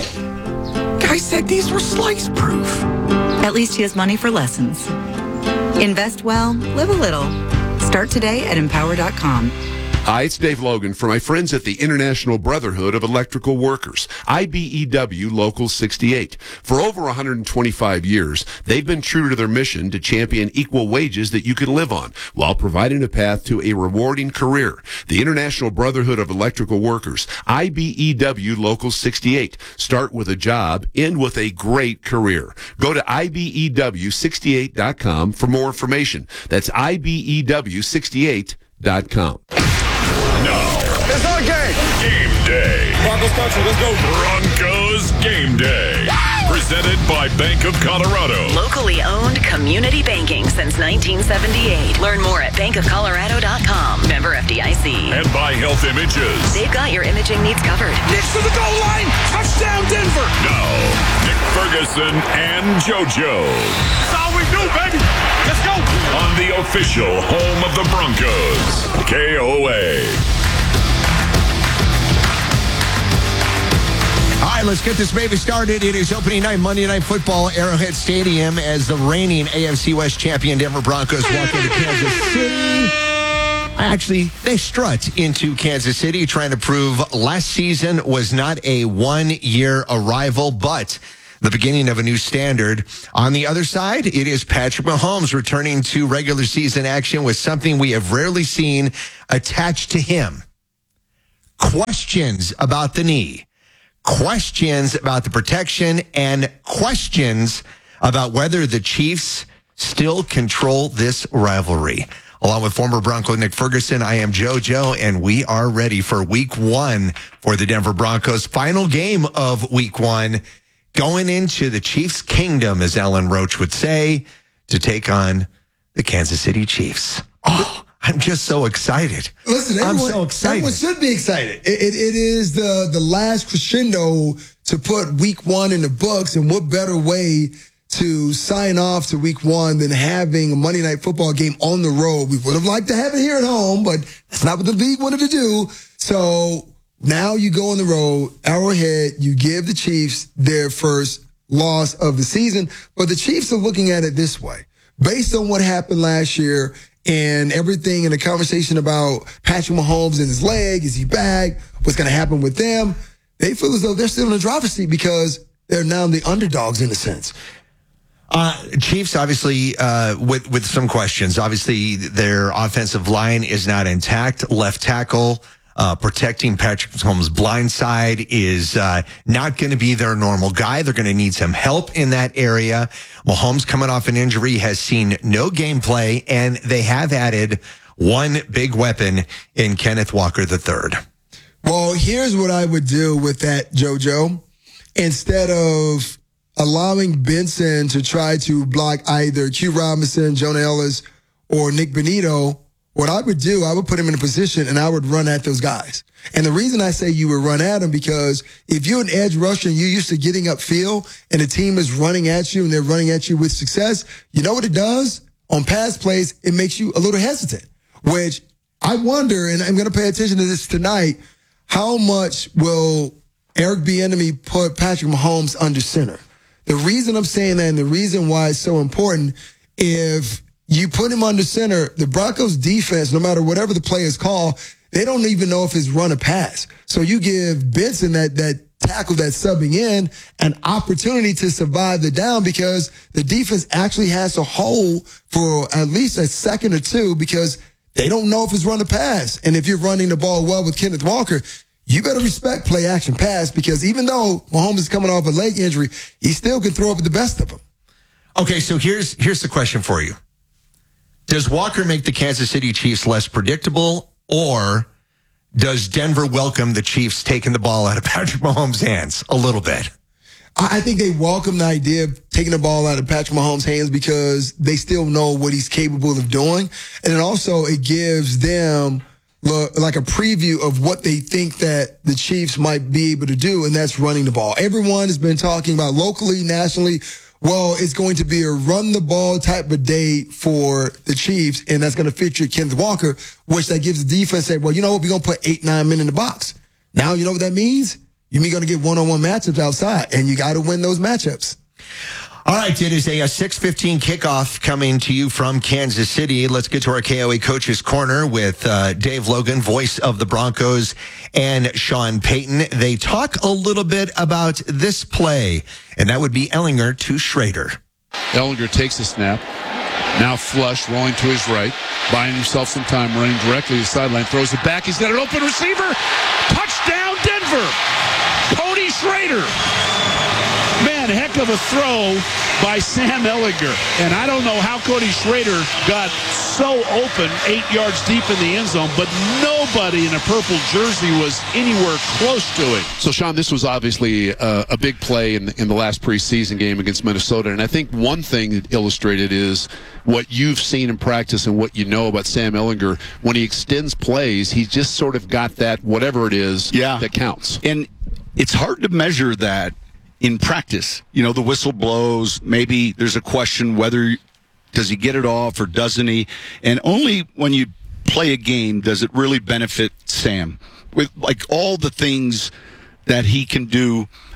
Guy said these were slice proof. At least he has money for lessons. Invest well, live a little. Start today at empower dot com. Hi, it's Dave Logan for my friends at the International Brotherhood of Electrical Workers, I B E W Local sixty-eight. For over one hundred twenty-five years, they've been true to their mission to champion equal wages that you can live on while providing a path to a rewarding career. The International Brotherhood of Electrical Workers, I B E W Local sixty-eight. Start with a job, end with a great career. Go to I B E W sixty-eight dot com for more information. That's I B E W sixty-eight dot com. Now, it's our game. Game day. Broncos country, let's go. Broncos Game Day. Presented by Bank of Colorado. Locally owned community banking since nineteen seventy-eight. Learn more at bank of colorado dot com. Member F D I C. And by Health Images. They've got your imaging needs covered. Next to the goal line. Touchdown, Denver. Now, Nick Ferguson and JoJo. That's all we do, baby. Let's go. On the official home of the Broncos. K O A. Hi, right, let's get this baby started. It is opening night, Monday Night Football, Arrowhead Stadium, as the reigning A F C West champion Denver Broncos walk into Kansas City. Actually, they strut into Kansas City, trying to prove last season was not a one-year arrival, but the beginning of a new standard. On the other side, it is Patrick Mahomes returning to regular season action with something we have rarely seen attached to him. Questions about the knee, questions about the protection, and questions about whether the Chiefs still control this rivalry. Along with former Bronco Nick Ferguson, I am JoJo, and we are ready for week one for the Denver Broncos. Final game of week one, going into the Chiefs' kingdom, as Ellen Roach would say, to take on the Kansas City Chiefs. Oh, I'm just so excited. Listen, everyone, I'm so excited. Everyone should be excited. It, it, it is the, the last crescendo to put week one in the books, and what better way to sign off to week one than having a Monday Night Football game on the road. We would have liked to have it here at home, but that's not what the league wanted to do. So now you go on the road, Arrowhead, you give the Chiefs their first loss of the season, but the Chiefs are looking at it this way. Based on what happened last year and everything in the conversation about Patrick Mahomes and his leg, is he back, what's going to happen with them, they feel as though they're still in the driver's seat because they're now the underdogs in a sense. Uh, Chiefs, obviously, uh, with, with some questions. Obviously, their offensive line is not intact. Left tackle, uh, protecting Patrick Mahomes' blind side is, uh, not going to be their normal guy. They're going to need some help in that area. Mahomes, coming off an injury, has seen no gameplay, and they have added one big weapon in Kenneth Walker the third. Well, here's what I would do with that, JoJo. Instead of allowing Benson to try to block either Q Robinson, Jonah Ellis, or Nick Benito, what I would do, I would put him in a position and I would run at those guys. And the reason I say you would run at them, because if you're an edge rusher and you're used to getting upfield and the team is running at you and they're running at you with success, you know what it does? On pass plays, it makes you a little hesitant, which I wonder, and I'm going to pay attention to this tonight, how much will Eric Bieniemy put Patrick Mahomes under center? The reason I'm saying that, and the reason why it's so important, if you put him under center, the Broncos defense, no matter whatever the play is called, they don't even know if it's run or pass. So you give Benson, that, that tackle that's subbing in, an opportunity to survive the down, because the defense actually has to hold for at least a second or two, because they don't know if it's run or pass. And if you're running the ball well with Kenneth Walker, you better respect play action pass, because even though Mahomes is coming off a leg injury, he still can throw up the best of them. Okay, so here's here's the question for you. Does Walker make the Kansas City Chiefs less predictable, or does Denver welcome the Chiefs taking the ball out of Patrick Mahomes' hands a little bit? I think they welcome the idea of taking the ball out of Patrick Mahomes' hands because they still know what he's capable of doing. And then also it gives them like a preview of what they think that the Chiefs might be able to do, and that's running the ball. Everyone has been talking about locally, nationally, well, it's going to be a run the ball type of day for the Chiefs, and that's going to feature Kenneth Walker, which that gives the defense say, well, you know what, we're going to put eight, nine men in the box. Now, you know what that means? You're going to get one-on-one matchups outside, and you got to win those matchups. All right, it is a, a six fifteen kickoff coming to you from Kansas City. Let's get to our K O A Coaches Corner with uh, Dave Logan, voice of the Broncos, and Sean Payton. They talk a little bit about this play, and that would be Ehlinger to Schrader. Ehlinger takes the snap. Now flush, rolling to his right, buying himself some time, running directly to the sideline, throws it back. He's got an open receiver. Touchdown, Denver. Cody Schrader. Man, heck of a throw by Sam Ehlinger. And I don't know how Cody Schrader got so open eight yards deep in the end zone, but nobody in a purple jersey was anywhere close to it. So, Sean, this was obviously a, a big play in, in the last preseason game against Minnesota. And I think one thing that illustrated is what you've seen in practice and what you know about Sam Ehlinger. When he extends plays, he's just sort of got that whatever it is yeah. that counts. And it's hard to measure that in practice. You know, the whistle blows. Maybe there's a question whether does he get it off or doesn't he? And only when you play a game does it really benefit Sam. With like all the things that he can do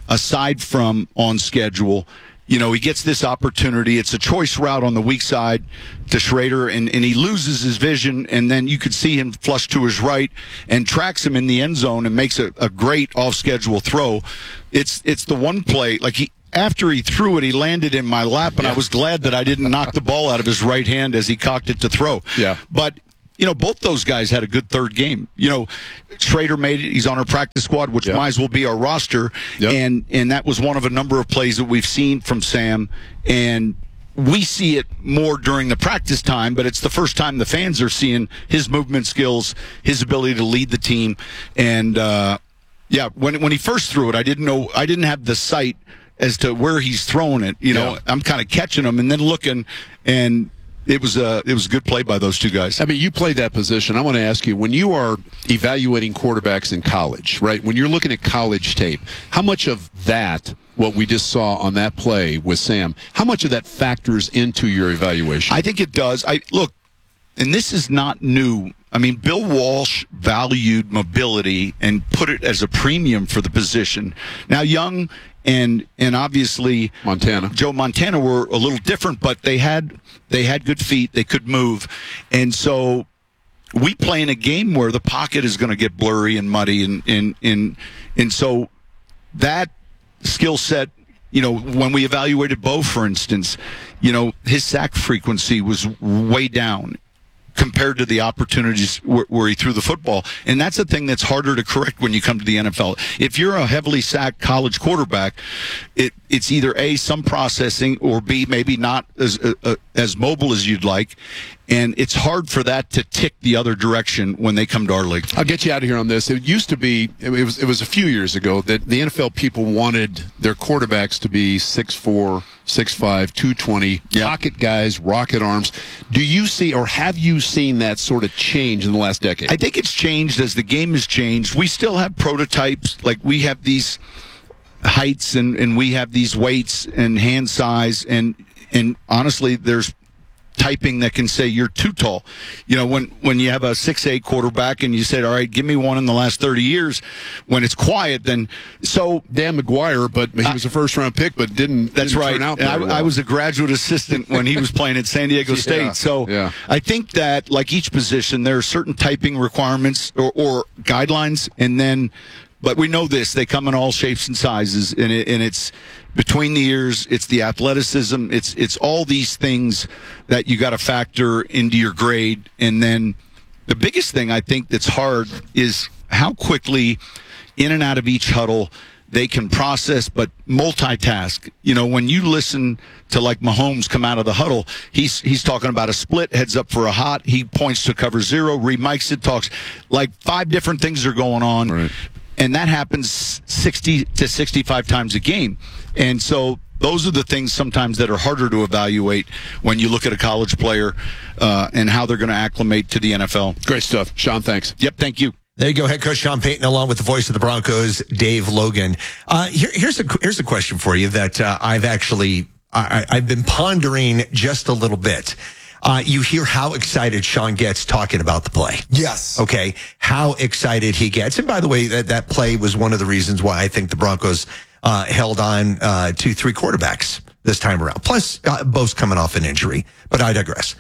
aside from on schedule. You know, he gets this opportunity. It's a choice route on the weak side to Schrader, and, and he loses his vision, and then you could see him flush to his right and tracks him in the end zone and makes a, a great off-schedule throw. It's it's the one play, like he after he threw it, he landed in my lap, and yeah. I was glad that I didn't knock the ball out of his right hand as he cocked it to throw. Yeah. But you know, both those guys had a good third game. You know, Schrader made it. He's on our practice squad, which yep. might as well be our roster. Yep. And and that was one of a number of plays that we've seen from Sam. And we see it more during the practice time, but it's the first time the fans are seeing his movement skills, his ability to lead the team. And, uh, yeah, when when he first threw it, I didn't know, I didn't have the sight as to where he's throwing it. You know, yeah. I'm kind of catching him and then looking, and It was a it was a good play by those two guys. I mean, you played that position. I want to ask you, when you are evaluating quarterbacks in college, right? When you're looking at college tape, how much of that, what we just saw on that play with Sam, how much of that factors into your evaluation? I think it does. I look, and this is not new. I mean, Bill Walsh valued mobility and put it as a premium for the position. Now, Young and and obviously Montana, Joe Montana were a little different, but they had they had good feet, they could move, and so we play in a game where the pocket is going to get blurry and muddy, and and and and so that skill set. You know, when we evaluated Bo, for instance, you know, his sack frequency was way down compared to the opportunities where, where he threw the football. And that's a thing that's harder to correct when you come to the N F L. If you're a heavily sacked college quarterback, it, it's either A, some processing, or B, maybe not as uh, as mobile as you'd like. And it's hard for that to tick the other direction when they come to our league. I'll get you out of here on this. It used to be, it was it was a few years ago, that the N F L people wanted their quarterbacks to be six four, six five, two twenty, yeah. pocket guys, rocket arms. Do you see, or have you seen that sort of change in the last decade? I think it's changed as the game has changed. We still have prototypes. Like, we have these heights, and, and we have these weights and hand size, and and honestly, there's typing that can say you're too tall. You know, when when you have a six eight quarterback and you said, all right, give me one in the last thirty years, when it's quiet, then so Dan McGuire, but he was a first round pick, but didn't. That's didn't right. Turn out I, well. I was a graduate assistant when he was playing at San Diego State. Yeah, so yeah. I think that, like each position, there are certain typing requirements or, or guidelines, and then. But we know this. They come in all shapes and sizes, and, it, and it's between the ears. It's the athleticism. It's it's all these things that you got to factor into your grade. And then the biggest thing I think that's hard is how quickly in and out of each huddle they can process, but multitask. You know, when you listen to, like, Mahomes come out of the huddle, he's he's talking about a split, heads up for a hot. He points to cover zero, remics it, talks. Like, five different things are going on. Right. And that happens sixty to sixty-five times a game. And so those are the things sometimes that are harder to evaluate when you look at a college player uh, and how they're going to acclimate to the N F L. Great stuff. Sean, thanks. Yep, thank you. There you go, head coach Sean Payton, along with the voice of the Broncos, Dave Logan. Uh, here, here's a here's a question for you that uh, I've actually I, I've been pondering just a little bit. Uh, you hear how excited Sean gets talking about the play. Yes. Okay. How excited he gets. And by the way, that, that play was one of the reasons why I think the Broncos uh, held on uh, to three quarterbacks this time around. Plus, uh, both coming off an injury. But I digress.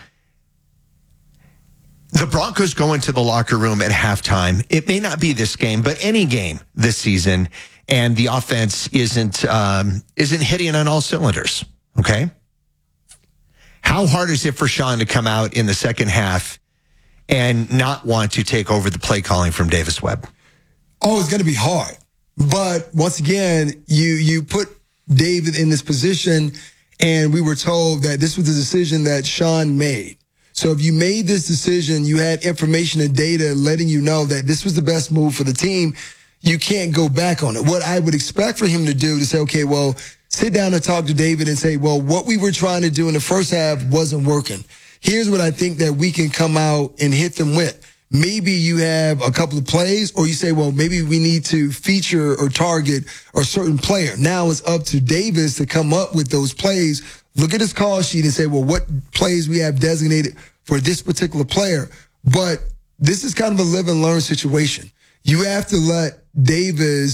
The Broncos go into the locker room at halftime. It may not be this game, but any game this season, and the offense isn't um, isn't hitting on all cylinders. Okay. How hard is it for Sean to come out in the second half and not want to take over the play calling from Davis Webb? Oh, it's going to be hard. But once again, you you put David in this position, and we were told that this was the decision that Sean made. So if you made this decision, you had information and data letting you know that this was the best move for the team, you can't go back on it. What I would expect for him to do to say, okay, well, sit down and talk to David and say, well, what we were trying to do in the first half wasn't working. Here's what I think that we can come out and hit them with. Maybe you have a couple of plays, or you say, well, maybe we need to feature or target a certain player. Now it's up to Davis to come up with those plays. Look at his call sheet and say, well, what plays we have designated for this particular player. But this is kind of a live and learn situation. You have to let Davis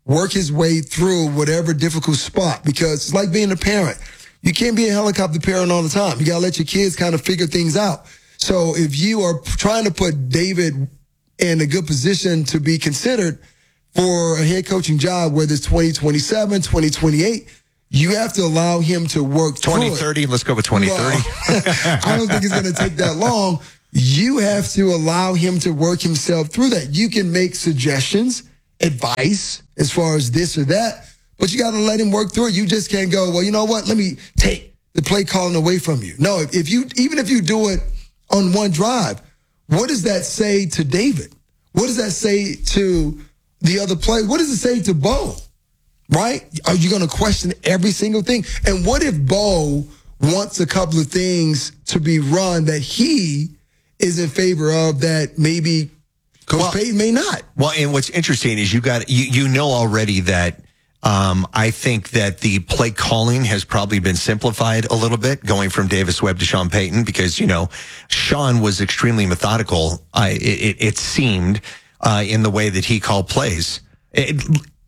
work his way through whatever difficult spot, because it's like being a parent. You can't be a helicopter parent all the time. You got to let your kids kind of figure things out. So if you are trying to put David in a good position to be considered for a head coaching job, whether it's twenty twenty-seven, twenty twenty-eight, you have to allow him to work twenty thirty, let's go with twenty thirty. Well, I don't think it's going to take that long. You have to allow him to work himself through that. You can make suggestions, advice as far as this or that, but you got to let him work through it. You just can't go, well, you know what? Let me take the play calling away from you. No, if, if you, even if you do it on one drive, what does that say to David? What does that say to the other play? What does it say to Bo? Right? Are you going to question every single thing? And what if Bo wants a couple of things to be run that he is in favor of that maybe Coach well, Payton may not? Well, and what's interesting is you got you you know already that um, I think that the play calling has probably been simplified a little bit, going from Davis Webb to Sean Payton, because, you know, Sean was extremely methodical. I it, it seemed uh, in the way that he called plays. It,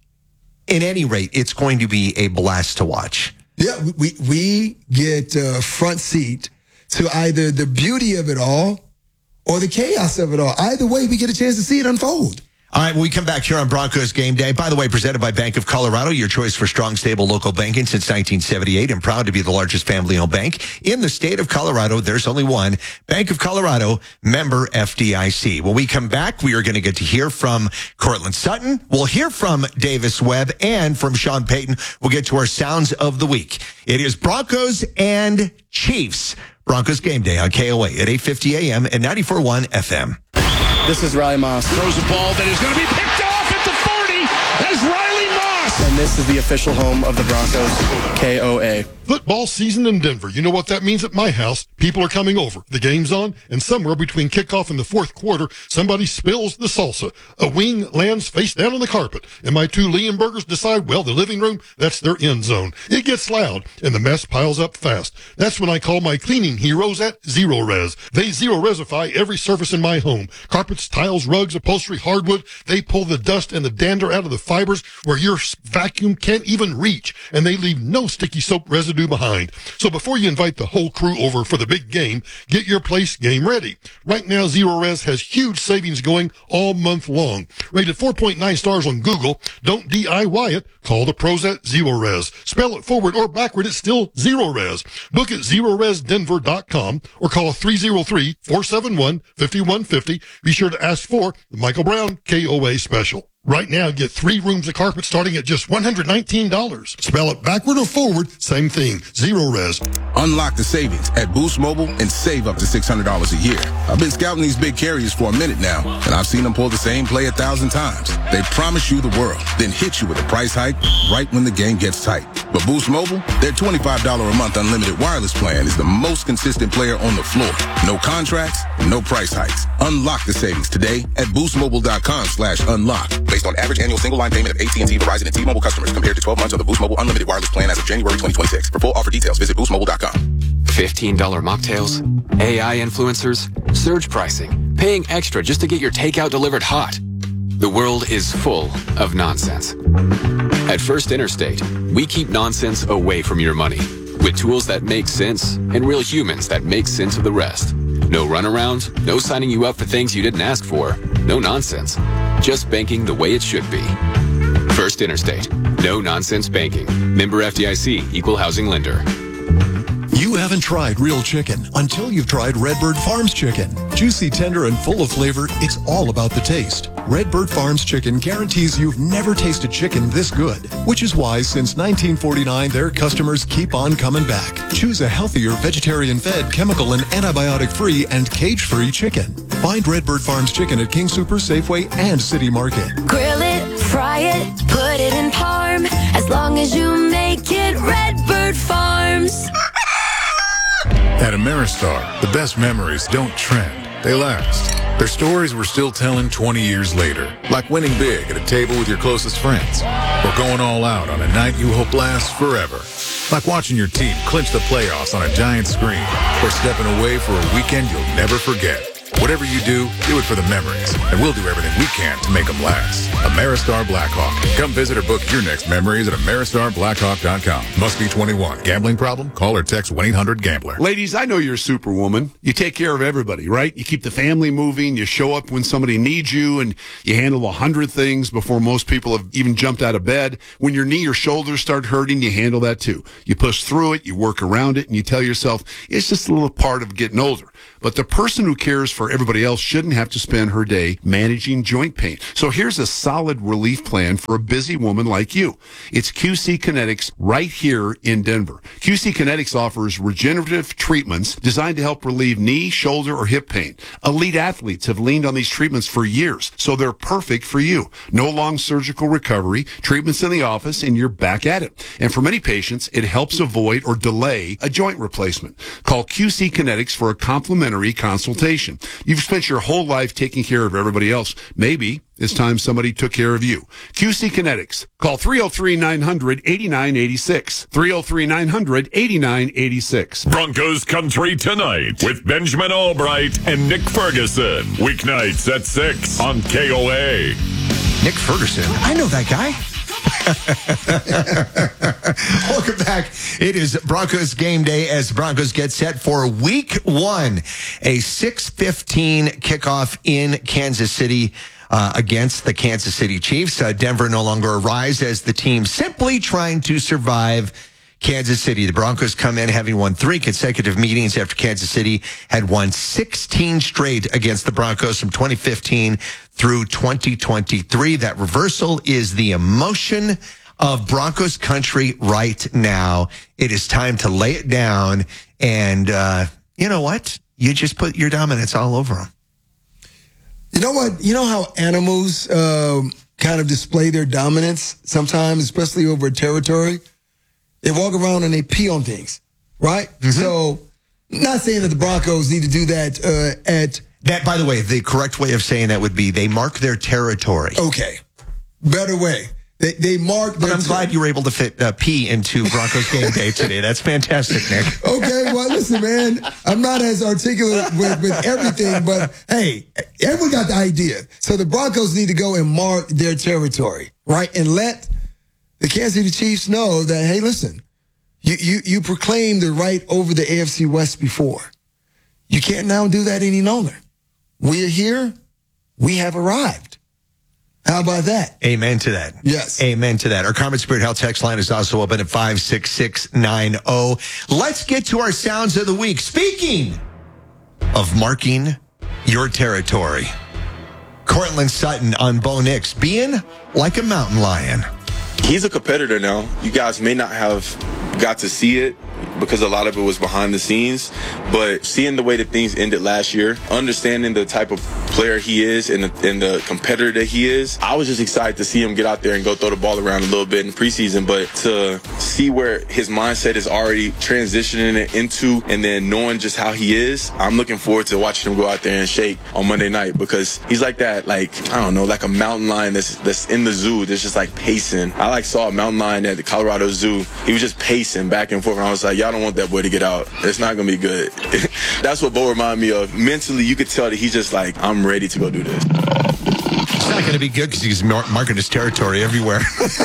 at any rate, it's going to be a blast to watch. Yeah, we we get uh, front seat to either the beauty of it all or the chaos of it all. Either way, we get a chance to see it unfold. All right, when we come back here on Broncos Game Day, by the way, presented by Bank of Colorado, your choice for strong, stable local banking since nineteen seventy-eight, and proud to be the largest family-owned bank in the state of Colorado. There's only one, Bank of Colorado, member F D I C. When we come back, we are going to get to hear from Cortland Sutton. We'll hear from Davis Webb and from Sean Payton. We'll get to our Sounds of the Week. It is Broncos and Chiefs. Broncos Game Day on K O A at eight fifty a.m. and ninety-four point one F M. This is Riley Moss. Throws a ball that is going to be picked off at the forty as Riley Moss. And this is the official home of the Broncos, K O A. Football season in Denver. You know what that means at my house. People are coming over. The game's on, and somewhere between kickoff and the fourth quarter, somebody spills the salsa. A wing lands face down on the carpet, and my two Leonbergers decide, well, the living room, that's their end zone. It gets loud, and the mess piles up fast. That's when I call my cleaning heroes at Zero Res. They Zero Resify every surface in my home. Carpets, tiles, rugs, upholstery, hardwood. They pull the dust and the dander out of the fibers where your vacuum can't even reach, and they leave no sticky soap residue behind. So before you invite the whole crew over for the big game, get your place game ready. Right now, Zero Res has huge savings going all month long. Rated four point nine stars on Google. Don't D I Y it. Call the pros at Zero Res. Spell it forward or backward, it's still Zero Res. Book at zero res denver dot com or call three oh three, four seven one, five one five zero. Be sure to ask for the Michael Brown K O A special. Right now, get three rooms of carpet starting at just one hundred nineteen dollars. Spell it backward or forward, same thing. Zero Res. Unlock the savings at Boost Mobile and save up to six hundred dollars a year. I've been scouting these big carriers for a minute now, and I've seen them pull the same play a thousand times. They promise you the world, then hit you with a price hike right when the game gets tight. But Boost Mobile, their twenty-five dollars a month unlimited wireless plan is the most consistent player on the floor. No contracts, no price hikes. Unlock the savings today at boostmobile.com slash unlock. Based on average annual single line payment of A T and T, Verizon, and T-Mobile customers compared to twelve months of the Boost Mobile unlimited wireless plan as of January twenty twenty-six. For full offer details, visit boost mobile dot com. fifteen dollars mocktails, A I influencers, surge pricing, paying extra just to get your takeout delivered hot. The world is full of nonsense. At First Interstate, we keep nonsense away from your money with tools that make sense and real humans that make sense of the rest. No runarounds, no signing you up for things you didn't ask for, no nonsense. Just banking the way it should be. First Interstate. No nonsense banking. Member F D I C, Equal Housing Lender. You haven't tried real chicken until you've tried Redbird Farms chicken. Juicy, tender, and full of flavor, it's all about the taste. Redbird Farms chicken guarantees you've never tasted chicken this good, which is why since nineteen forty-nine, their customers keep on coming back. Choose a healthier, vegetarian-fed, chemical and antibiotic-free, and cage-free chicken. Find Redbird Farms chicken at King Super, Safeway, and City Market. Grill it, fry it, put it in parm. As long as you make it Redbird Farms. At Ameristar, the best memories don't trend, they last. Their stories we're still telling twenty years later, like winning big at a table with your closest friends, or going all out on a night you hope lasts forever. Like watching your team clinch the playoffs on a giant screen, or stepping away for a weekend you'll never forget. Whatever you do, do it for the memories, and we'll do everything we can to make them last. Ameristar Blackhawk. Come visit or book your next memories at Ameristar Blackhawk dot com. Must be twenty-one. Gambling problem? Call or text one eight hundred gambler. Ladies, I know you're a superwoman. You take care of everybody, right? You keep the family moving. You show up when somebody needs you, and you handle a hundred things before most people have even jumped out of bed. When your knee or shoulders start hurting, you handle that too. You push through it, you work around it, and you tell yourself, it's just a little part of getting older. But the person who cares for everybody else shouldn't have to spend her day managing joint pain. So here's a solid relief plan for a busy woman like you. It's Q C Kinetics right here in Denver. Q C Kinetics offers regenerative treatments designed to help relieve knee, shoulder, or hip pain. Elite athletes have leaned on these treatments for years, so they're perfect for you. No long surgical recovery, treatments in the office, and you're back at it. And for many patients, it helps avoid or delay a joint replacement. Call Q C Kinetics for a complimentary consultation. You've spent your whole life taking care of everybody else. Maybe it's time somebody took care of you. Q C Kinetics. Call three oh three, nine hundred, eighty-nine eighty-six. three oh three, nine hundred, eighty-nine eighty-six. Broncos Country tonight with Benjamin Albright and Nick Ferguson. Weeknights at six on K O A. Nick Ferguson. I know that guy. Welcome back. It is Broncos game day as Broncos get set for week one, a six fifteen kickoff in Kansas City uh, against the Kansas City Chiefs. Uh, Denver no longer a rise as the team simply trying to survive Kansas City. The Broncos come in having won three consecutive meetings after Kansas City had won sixteen straight against the Broncos from twenty fifteen through twenty twenty-three. That reversal is the emotion of Broncos country right now. It is time to lay it down. And uh, you know what? You just put your dominance all over them. You know what? You know how animals um, kind of display their dominance sometimes, especially over a territory? They walk around and they pee on things, right? Mm-hmm. So, not saying that the Broncos need to do that uh, at... That, by the way, the correct way of saying that would be they mark their territory. Okay. Better way. They they mark their But I'm ter- glad you were able to fit uh, pee into Broncos game day today. That's fantastic, Nick. Okay, well, listen, man. I'm not as articulate with, with everything, but hey, everyone got the idea. So the Broncos need to go and mark their territory, right? And let the Kansas City Chiefs know that, hey, listen, you, you, you proclaimed the right over the A F C West before. You can't now do that any longer. We're here. We have arrived. How about that? Amen to that. Yes. Amen to that. Our Carmen Spirit Health text line is also open at five six six nine zero. Let's get to our sounds of the week. Speaking of marking your territory, Cortland Sutton on Bo Nix being like a mountain lion. He's a competitor now. You guys may not have got to see it because a lot of it was behind the scenes, but seeing the way that things ended last year, understanding the type of player he is and the, and the competitor that he is, I was just excited to see him get out there and go throw the ball around a little bit in preseason, but to see where his mindset is already transitioning it into and then knowing just how he is, I'm looking forward to watching him go out there and shake on Monday night because he's like that, like, I don't know, like a mountain lion that's that's in the zoo that's just like pacing. I like saw a mountain lion at the Colorado Zoo. He was just pacing back and forth, and I was like, y'all don't want that boy to get out. It's not going to be good. That's what Bo reminded me of. Mentally, you could tell that he's just like, I'm ready to go do this. It's not going to be good because he's mar- marking his territory everywhere.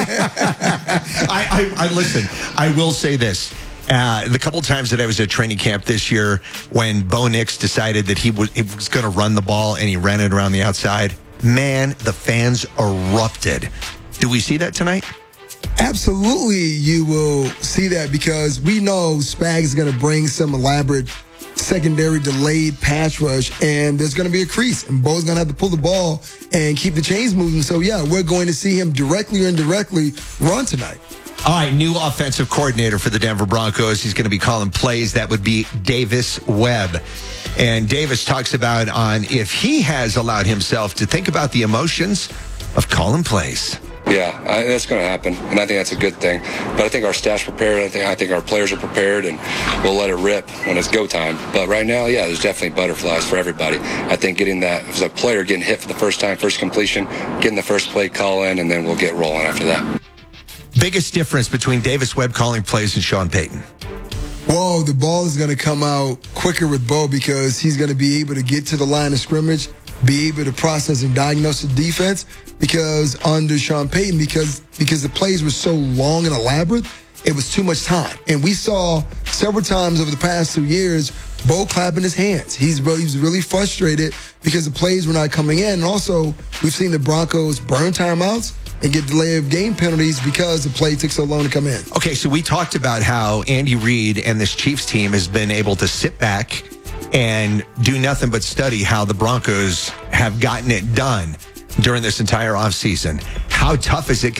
I, I, I listen, I will say this. Uh, the couple times that I was at training camp this year when Bo Nix decided that he was, he was going to run the ball and he ran it around the outside, man, the fans erupted. Do we see that tonight? Absolutely, you will see that because we know Spag is going to bring some elaborate secondary delayed pass rush, and there's going to be a crease, and Bo's going to have to pull the ball and keep the chains moving. So, yeah, we're going to see him directly or indirectly run tonight. All right, new offensive coordinator for the Denver Broncos. He's going to be calling plays. That would be Davis Webb. And Davis talks about on if he has allowed himself to think about the emotions of calling plays. Yeah, I, that's going to happen, and I think that's a good thing. But I think our staff's prepared. I think I think our players are prepared, and we'll let it rip when it's go time. But right now, yeah, there's definitely butterflies for everybody. I think getting that, as a player, getting hit for the first time, first completion, getting the first play call in, and then we'll get rolling after that. Biggest difference between Davis Webb calling plays and Sean Payton? Whoa, the ball is going to come out quicker with Bo because he's going to be able to get to the line of scrimmage, be able to process and diagnose the defense. Because under Sean Payton, because because the plays were so long and elaborate, it was too much time. And we saw several times over the past two years, Bo clapping his hands. He's really, he's really frustrated because the plays were not coming in. And also, we've seen the Broncos burn timeouts and get delay of game penalties because the play took so long to come in. Okay, so we talked about how Andy Reid and this Chiefs team has been able to sit back and do nothing but study how the Broncos have gotten it done during this entire offseason. How tough is it